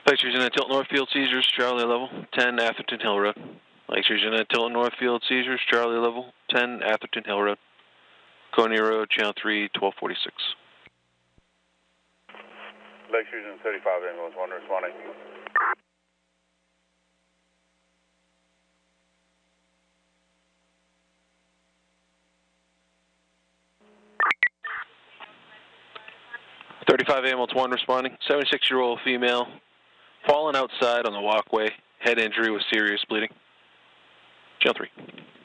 Lakeshore Unit Tilton Northfield seizures, Charlie level 10 Atherton Hill Road. Lakeshore Unit Tilton Northfield seizures, Charlie level 10 Atherton Hill Road. Coney Road, Channel 3, 1246. Lakeshore Unit 35, ambulance 1 responding. Ambulance 1 responding. 76-year-old female, fallen outside on the walkway, head injury with serious bleeding. Channel 3.